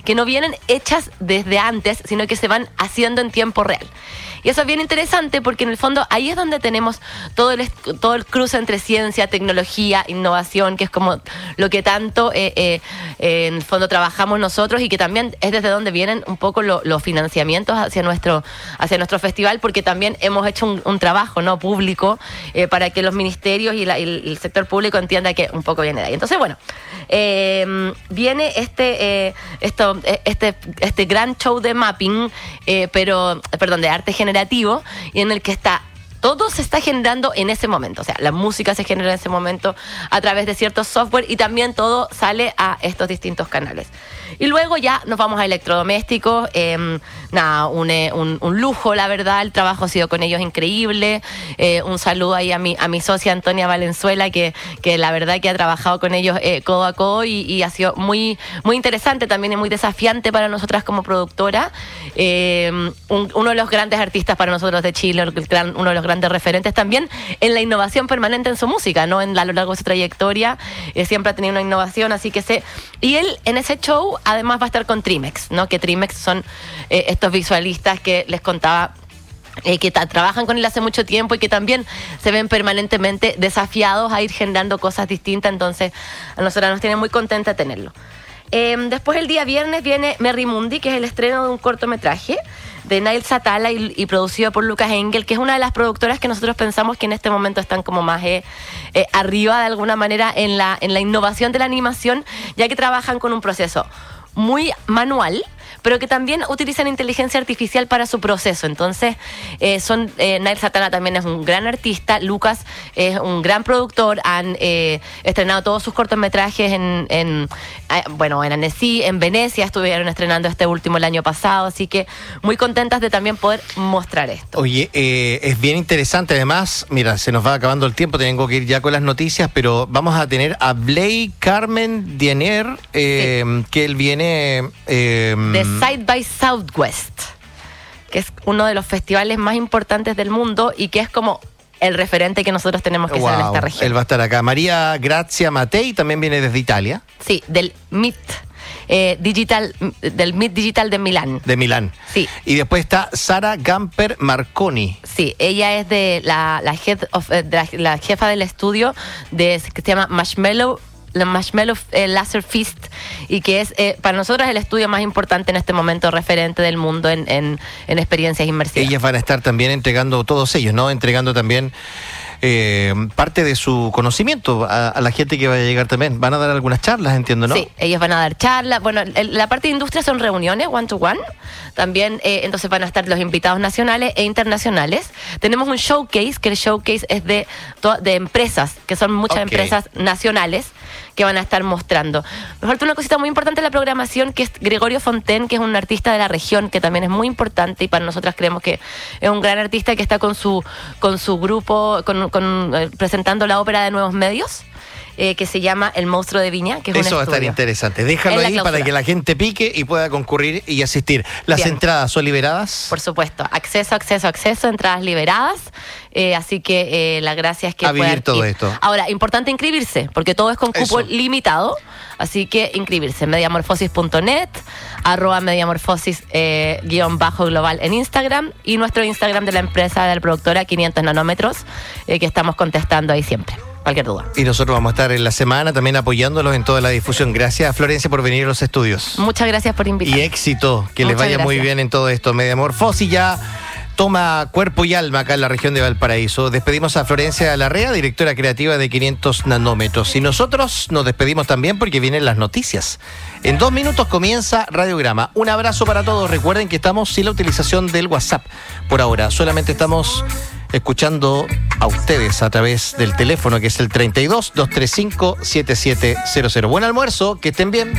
que no vienen hechas desde antes, sino que se van haciendo en tiempo real. Y eso es bien interesante porque en el fondo ahí es donde tenemos todo el cruce entre ciencia, tecnología, innovación, que es como lo que tanto en el fondo trabajamos nosotros y que también es desde donde vienen un poco los financiamientos hacia nuestro festival, porque también hemos hecho un trabajo, ¿no?, público para que los ministerios y el sector público entienda que un poco viene de ahí. Entonces, bueno, viene este gran show de mapping, de arte generativo, y en el que todo se está generando en ese momento. O sea, la música se genera en ese momento a través de ciertos software y también todo sale a estos distintos canales. Y luego ya nos vamos a electrodomésticos. Un lujo, la verdad. El trabajo ha sido con ellos increíble. Un saludo ahí a mi socia Antonia Valenzuela, que la verdad que ha trabajado con ellos codo a codo y ha sido muy, muy interesante también y muy desafiante para nosotras como productora. Uno de los grandes artistas para nosotros de Chile, uno de los grandes referentes también en la innovación permanente en su música, ¿no? A lo largo de su trayectoria siempre ha tenido una innovación, y él en ese show además va a estar con Trimex, ¿no? Que Trimex son estos visualistas que les contaba que trabajan con él hace mucho tiempo y que también se ven permanentemente desafiados a ir generando cosas distintas. Entonces a nosotros nos tiene muy contenta tenerlo. Después el día viernes viene Merry Mundi, que es el estreno de un cortometraje de Nail Satala y producido por Lucas Engel, que es una de las productoras que nosotros pensamos que en este momento están como más arriba de alguna manera en la innovación de la animación, ya que trabajan con un proceso muy manual, pero que también utilizan inteligencia artificial para su proceso. Entonces, Nail Satana también es un gran artista, Lucas es un gran productor, han estrenado todos sus cortometrajes en Annecy, en Venecia, estuvieron estrenando este último el año pasado, así que muy contentas de también poder mostrar esto. Oye, es bien interesante, además, mira, se nos va acabando el tiempo, tengo que ir ya con las noticias, pero vamos a tener a Blake Carmen Diener, sí, que él viene de Side by Southwest, que es uno de los festivales más importantes del mundo y que es como el referente que nosotros tenemos que ser en esta región. Él va a estar acá. María Grazia Matei también viene desde Italia. Sí, del MIT Digital, del MIT Digital de Milán. De Milán. Sí. Y después está Sara Gamper Marconi. Sí, ella es de la jefa del estudio que se llama Marshmallow Laser Fist, y que es para nosotros el estudio más importante en este momento, referente del mundo en experiencias inmersivas. Ellas van a estar también entregando, todos ellos, ¿no? Entregando también parte de su conocimiento a la gente que va a llegar también. Van a dar algunas charlas, entiendo, ¿no? Sí, ellos van a dar charlas. Bueno, la parte de industria son reuniones one to one. También, entonces van a estar los invitados nacionales e internacionales. Tenemos un showcase, que el showcase es de empresas, que son muchas empresas nacionales que van a estar mostrando. Me falta una cosita muy importante en la programación, que es Gregorio Fontaine, que es un artista de la región, que también es muy importante y para nosotras creemos que es un gran artista, que está con su grupo, presentando la ópera de Nuevos Medios, que se llama El Monstruo de Viña, que es eso va a estar interesante. Déjalo ahí para que la gente pique y pueda concurrir y asistir. ¿Las entradas son liberadas? Por supuesto. Acceso, entradas liberadas. Así que la gracia es que puedan vivir todo esto. Ahora, importante inscribirse, porque todo es con cupo limitado. Así que inscribirse. Mediamorfosis.net, @mediamorfosis _global en Instagram, y nuestro Instagram de la empresa, de la productora 500 nanómetros, que estamos contestando ahí siempre. Cualquier duda. Y nosotros vamos a estar en la semana también apoyándolos en toda la difusión. Gracias, Florencia, por venir a los estudios. Muchas gracias por invitarme. Y éxito, que les vaya muy bien en todo esto. Mediamorfosis ya toma cuerpo y alma acá en la región de Valparaíso. Despedimos a Florencia Larrea, directora creativa de 500 nanómetros. Y nosotros nos despedimos también porque vienen las noticias. En 2 minutos comienza Radiograma. Un abrazo para todos. Recuerden que estamos sin la utilización del WhatsApp por ahora. Solamente estamos escuchando a ustedes a través del teléfono, que es el 32 235 7700. Buen almuerzo, que estén bien.